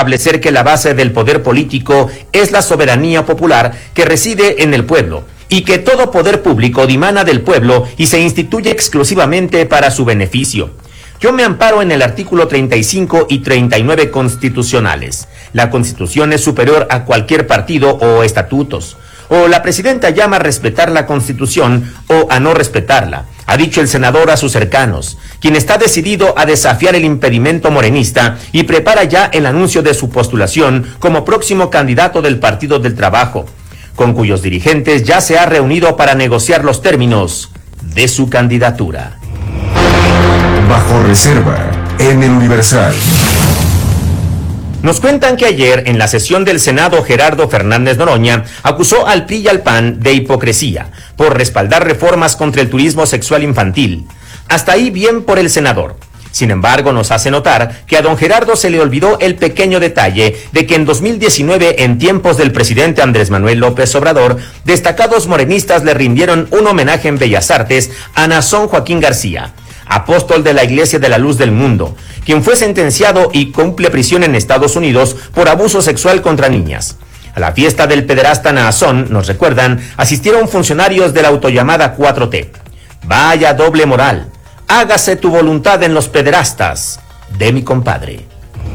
establecer que la base del poder político es la soberanía popular que reside en el pueblo y que todo poder público dimana del pueblo y se instituye exclusivamente para su beneficio. Yo me amparo en el artículo 35 y 39 constitucionales. La Constitución es superior a cualquier partido o estatutos. O la presidenta llama a respetar la Constitución o a no respetarla, ha dicho el senador a sus cercanos, quien está decidido a desafiar el impedimento morenista y prepara ya el anuncio de su postulación como próximo candidato del Partido del Trabajo, con cuyos dirigentes ya se ha reunido para negociar los términos de su candidatura. Bajo reserva, en el Universal. Nos cuentan que ayer, en la sesión del Senado, Gerardo Fernández Noroña acusó al PRI y al PAN de hipocresía por respaldar reformas contra el turismo sexual infantil. Hasta ahí bien por el senador. Sin embargo, nos hace notar que a don Gerardo se le olvidó el pequeño detalle de que en 2019, en tiempos del presidente Andrés Manuel López Obrador, destacados morenistas le rindieron un homenaje en Bellas Artes a Nazón Joaquín García, apóstol de la Iglesia de la Luz del Mundo, quien fue sentenciado y cumple prisión en Estados Unidos por abuso sexual contra niñas. A la fiesta del pederasta Nazón, nos recuerdan, asistieron funcionarios de la autollamada 4T. Vaya doble moral. Hágase tu voluntad en los pederastas, de mi compadre.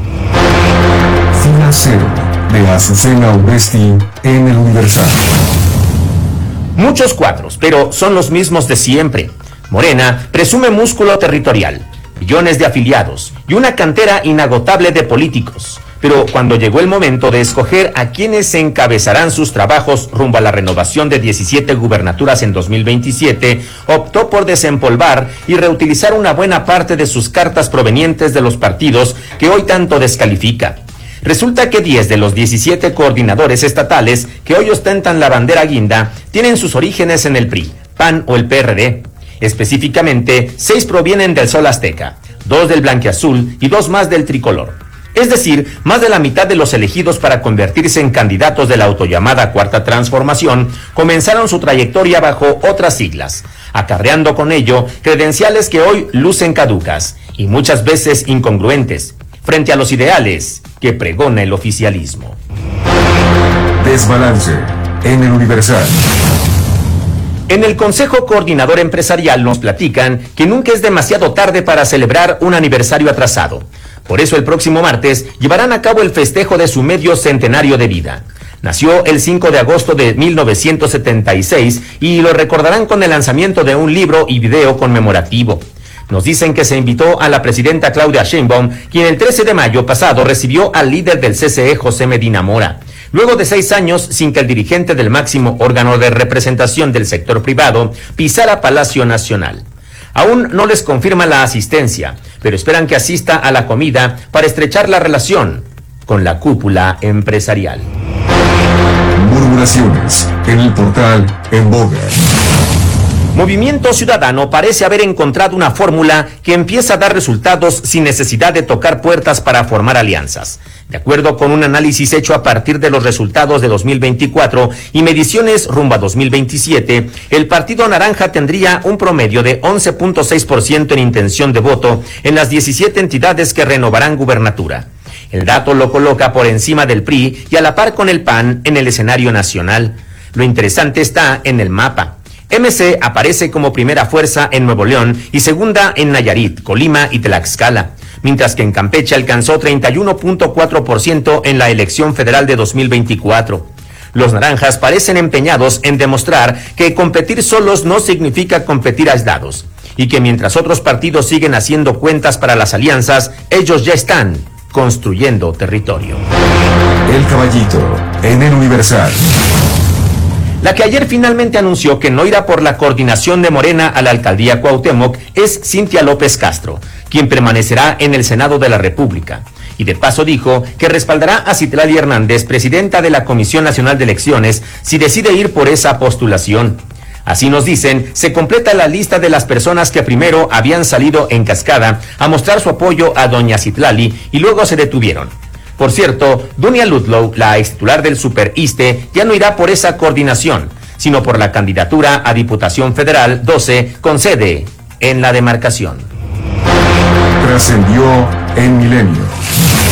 Fila Cero, de Azucena Urresti, en el Universal. Muchos cuadros, pero son los mismos de siempre. Morena presume músculo territorial, millones de afiliados y una cantera inagotable de políticos. Pero cuando llegó el momento de escoger a quienes encabezarán sus trabajos rumbo a la renovación de 17 gubernaturas en 2027, optó por desempolvar y reutilizar una buena parte de sus cartas provenientes de los partidos que hoy tanto descalifica. Resulta que 10 de los 17 coordinadores estatales que hoy ostentan la bandera guinda tienen sus orígenes en el PRI, PAN o el PRD. Específicamente, 6 provienen del Sol Azteca, 2 del Blanquiazul y 2 más del Tricolor. Es decir, más de la mitad de los elegidos para convertirse en candidatos de la autollamada Cuarta Transformación comenzaron su trayectoria bajo otras siglas, acarreando con ello credenciales que hoy lucen caducas y muchas veces incongruentes frente a los ideales que pregona el oficialismo. Desbalance en el Universal. En el Consejo Coordinador Empresarial nos platican que nunca es demasiado tarde para celebrar un aniversario atrasado. Por eso el próximo martes llevarán a cabo el festejo de su medio centenario de vida. Nació el 5 de agosto de 1976 y lo recordarán con el lanzamiento de un libro y video conmemorativo. Nos dicen que se invitó a la presidenta Claudia Sheinbaum, quien el 13 de mayo pasado recibió al líder del CCE, José Medina Mora. Luego de 6 años sin que el dirigente del máximo órgano de representación del sector privado pisara Palacio Nacional. Aún no les confirma la asistencia, pero esperan que asista a la comida para estrechar la relación con la cúpula empresarial. Murmuraciones en el portal En Boga. Movimiento Ciudadano parece haber encontrado una fórmula que empieza a dar resultados sin necesidad de tocar puertas para formar alianzas. De acuerdo con un análisis hecho a partir de los resultados de 2024 y mediciones rumbo a 2027, el Partido Naranja tendría un promedio de 11.6% en intención de voto en las 17 entidades que renovarán gubernatura. El dato lo coloca por encima del PRI y a la par con el PAN en el escenario nacional. Lo interesante está en el mapa. MC aparece como primera fuerza en Nuevo León y segunda en Nayarit, Colima y Tlaxcala, mientras que en Campeche alcanzó 31.4% en la elección federal de 2024. Los naranjas parecen empeñados en demostrar que competir solos no significa competir aislados, y que mientras otros partidos siguen haciendo cuentas para las alianzas, ellos ya están construyendo territorio. El Caballito en el Universal. La que ayer finalmente anunció que no irá por la coordinación de Morena a la alcaldía Cuauhtémoc es Cintia López Castro, quien permanecerá en el Senado de la República. Y de paso dijo que respaldará a Citlali Hernández, presidenta de la Comisión Nacional de Elecciones, si decide ir por esa postulación. Así nos dicen, se completa la lista de las personas que primero habían salido en cascada a mostrar su apoyo a doña Citlali y luego se detuvieron. Por cierto, Dunia Ludlow, la ex titular del Super ISSSTE, ya no irá por esa coordinación, sino por la candidatura a Diputación Federal 12 con sede en la demarcación. Trascendió en Milenio.